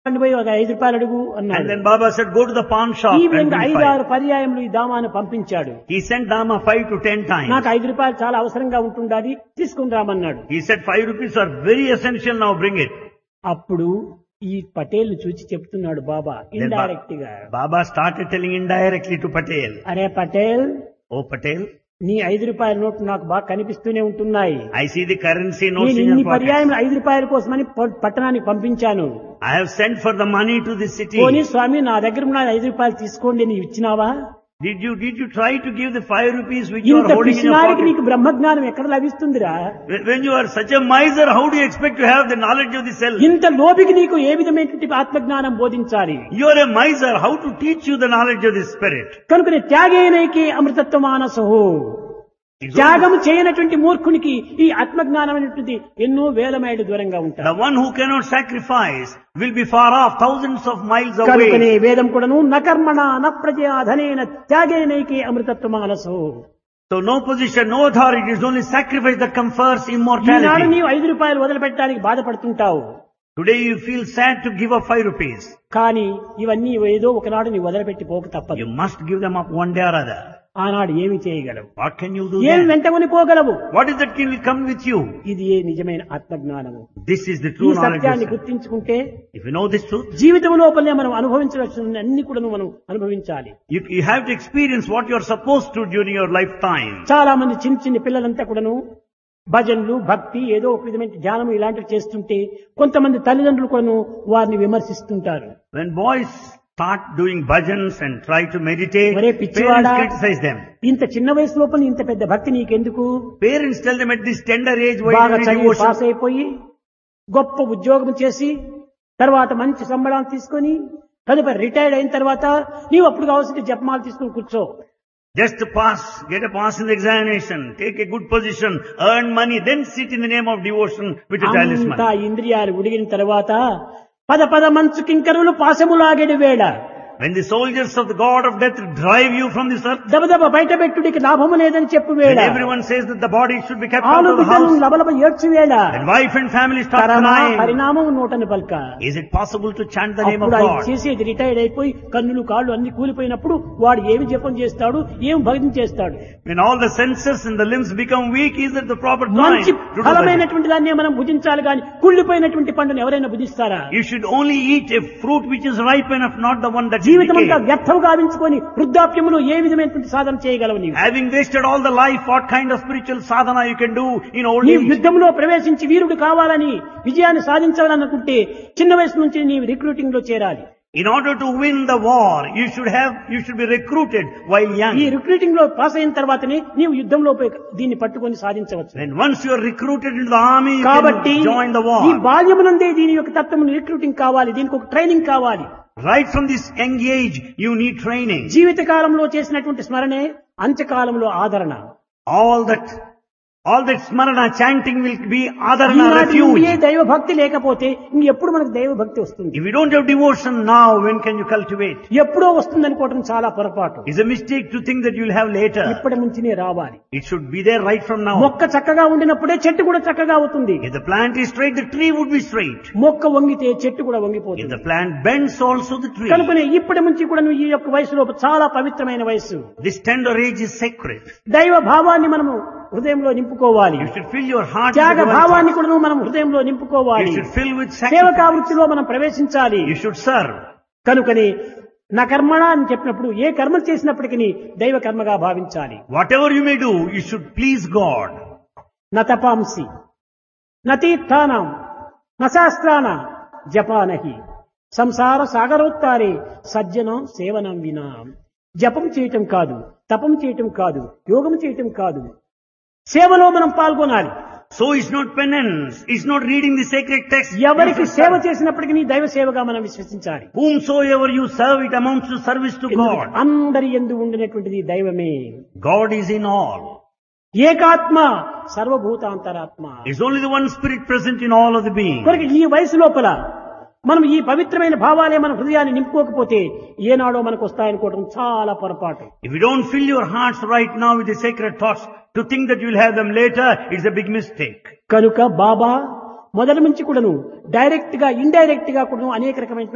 పోయి ఒక 5 రూపాయలు అడుగు And అన్నాడు. then Baba said, go to the pawn shop ఈ and విధంగా give 5-6 5. పర్యాయములు ఈ దామాను పంపించాడు. He sent Dama 5 to 10 times. నాకు 5 రూపాయలు చాలా అవసరంగా ఉంటుండాలి, తీసుకుని రామన్నాడు. He said 5 rupees are very essential, now bring it. అప్పుడు ఈ పటేల్ చూచి చెప్తున్నాడు బాబా Then ఇండైరెక్ట్ గా, Baba started telling indirectly to Patel, అరే పటేల్, oh Patel, నీ 5 రూపాయల నోట్లు నాకు బాగా కనిపిస్తూనే ఉంటున్నాయి. I see the currency notes నేను in ఇన్ని your pocket. పర్యాయములు 5 రూపాయల కోసమని పట్టణానికి పంపించాను. I have sent for the money to the city. పోనీ స్వామి నా దగ్గర ఉన్న 5 రూపాయలు తీసుకోండి, నీవు ఇచ్చినావా? Did you try to give the 5 rupees which you ఇంత are holding in your పిసినారికి pocket? నీకు బ్రహ్మజ్ఞానం ఎక్కడ లభిస్తుందిరా? When you are such a miser, how do you expect to have the knowledge of the self? ఇంత లోబికి నీకు ఏ విధమైనటువంటి ఆత్మజ్ఞానం బోధించాలి? You are a miser, how to teach you the knowledge of the spirit? కనుకనే త్యాగేనైకి అమృతత్వ మానసో, త్యాగము చేయనటువంటి మూర్ఖునికి ఈ ఆత్మజ్ఞానం అనేటువంటి ఎన్నో వేల మైళ్ళు దూరంగా ఉంటాడు. The one who cannot sacrifice will be far off, thousands of miles కనుకనే away. వేదం కూడాను నకర్మణ నప్రజా ధనేన త్యాగేనైకి అమృతత్వ మానసో. So no position, no authority, it is only sacrifice that confers Eenadu immortality. నీవు 5 రూపాయలు వదిలిపెట్టడానికి బాధపడుతుంటావు, Today you feel sad to give up 5 rupees. కానీ ఇవన్నీ ఏదో ఒకనాడు నీవు వదిలిపెట్టి పోక తప్పదు. You must give them up one day or other. ఆనాడు ఏమి చేయగలవు? What can you do ఏం then? వెంటకొని పోగలవు? What is that can will come with you? ఇది ఏ నిజమైన ఆత్మజ్ఞానము. This is the ఈ true knowledge. సత్యాన్ని of self. గుర్తించుకుంటే If you know this truth, జీవితం లోపలనే మనం అనుభవించవలసిన అన్ని కూడా మనం అనుభవించాలి. you have to experience what you are supposed to during your lifetime. చాలా మంది చిన్న చిన్న పిల్లలంతా కూడాను భజనలు, భక్తి, ఏదో ఒక విధమైన ధ్యానం ఇలాంటివి చేస్తుంటే కొంతమంది తల్లిదండ్రులు కూడాను వారిని విమర్శిస్తుంటారు. When boys start doing bhajans and try to meditate, ఒరే parents పిచ్చివాడా, criticize them. ఇంత చిన్న వయసు లోపల ఇంత పెద్ద భక్తి నీకెందుకు? Parents tell them at this tender age, why బాగా do you need చదివి పాస్ devotion? అయిపోయి గొప్ప ఉద్యోగం చేసి తర్వాత మంచి సంబళాలు తీసుకొని తదుపరి రిటైర్డ్ అయిన తర్వాత నీవు అప్పుడు కావాల్సిన జపమాలు తీసుకుని కూర్చో. Just to pass, get a pass in the examination, take a good position, earn money, then sit in the name of devotion with a talisman. అంతా ఇంద్రియాలు ఉడిగిన తర్వాత పద పద మంచు కింకరులు పాశములాగెడు వేళ, When the soldiers of the god of death drive you from this earth, దబదబ బయట పెట్టుడికి లాభము లేదని చెప్పు వేళ, when everyone says that the body should be kept out ఆలు of the బిడ్డలు house, లబలబ ఏడ్చు వేళ, when wife and family start కరమా crying, పరిణామం నోటని పల్క. is it possible to chant the name of అప్పుడు ఆయన God? చేసేది రిటైర్డ్ అయిపోయి కన్నులు కాళ్ళు అన్ని కూలిపోయినప్పుడు వాడు ఏమి జపం చేస్తాడు, ఏం భజన చేస్తాడు? When all the senses and the limbs become weak, is it the proper time మంచి to do bhajan? ఫలమైనటువంటి దాన్ని మనం భుజించాలి కానీ కుళ్ళిపోయినటువంటి పండును ఎవరైనా భుజిస్తారా? You should only eat a fruit which is ripe enough, not the one that is జీవితం అంతా decayed. వ్యర్థం గావించుకొని వృద్ధాప్యములో ఏ విధమైనటువంటి సాధన చేయగలవు నీవు? Having wasted all the life, what kind of spiritual sadhana you can do in old నీవు age? యుద్ధంలో ప్రవేశించి వీరుడు కావాలని విజయాన్ని సాధించాలనుకుంటే చిన్న వయసు నుంచి నీవు రిక్రూటింగ్ లో చేరాలి. In order to win the war, you should be recruited while ఈ young. రిక్రూటింగ్ లో పాస్ అయిన తర్వాతనే నీవు యుద్ధంలో పోయి దీన్ని పట్టుకొని సాధించవచ్చు. Then once you are recruited into the army, you కాబట్టి can join the ఈ war. బాల్యమునందే దీని యొక్క తత్వము రిక్రూటింగ్ కావాలి, దీనికి ఒక ట్రైనింగ్ కావాలి. Right from this young age, you need training. జీవిత కాలంలో చేసినటువంటి స్మరణే అంత్యకాలంలో ఆదరణ. All that smarana chanting will be adharana, ఈనాటి నుండి ఏ refuge. దైవ భక్తి లేకపోతే ఇంకెప్పుడు మనకు దైవ భక్తి వస్తుంది? If you don't have devotion now, when can you cultivate? ఎప్పుడో వస్తుంది అనుకోవటం చాలా పొరపాటు. It's a mistake to think that you'll have later. ఇప్పటి నుంచినే రావాలి. It should be there right from now. మొక్క చక్కగా ఉండినప్పుడే చెట్టు కూడా చక్కగా అవుతుంది. If the plant is straight, the tree would be straight. మొక్క వంగితే చెట్టు కూడా If వంగిపోతుంది. the plant bends, also the tree. కనుకనే ఇప్పటి నుంచి కూడా నువ్వు ఈ యొక్క వయసులో చాలా పవిత్రమైన వయస్సు. This tender age is sacred. దైవ భావాన్ని మనము హృదయంలో నింపుకోవాలి. You should fill your heart with Tyaga divine భావాన్ని thoughts. కూడా మనం హృదయంలో నింపుకోవాలి. You should fill with సేవకా sacrifice. వృత్తిలో మనం ప్రవేశించాలి. You should serve. కనుకని నా కర్మణ అని చెప్పినప్పుడు ఏ కర్మ చేసినప్పటికీ దైవ కర్మగా భావించాలి. Whatever you may do, you should please God. న తపాంసి న తీర్థానాం న శాస్త్రాన జపానహి సంసార సాగరోత్తారే సజ్జనం సేవనం వినా. జపం చేయటం కాదు, తపం చేయటం కాదు, యోగం చేయటం కాదు, సేవలో మనం పాల్గొనాలి. So it's not penance, it's not reading the sacred text. ఎవరికి You should సేవ serve. చేసినప్పటికీ దైవ సేవగా మనం విశ్వసించాలి. Whomsoever you serve, it amounts to service to God. అందరి యందు ఉండినటువంటిది దైవమే. God is in all. ఏకాత్మ సర్వభూతాంతరాత్మ. It's only the one spirit present in all of the beings. కొరకు ఈ వయసు లోపల మనం ఈ పవిత్రమైన భావాలే మన హృదయాన్ని నింపుకోకపోతే ఏనాడో మనకు వస్తాయనుకోవడం చాలా పొరపాటు. If you don't fill your hearts right now with the sacred thoughts, to think that you'll have them later, it's a big mistake. కనుక బాబా మొదటి నుంచి కూడాను డైరెక్ట్ గా ఇండైరెక్ట్ గా కూడాను అనేక రకమైన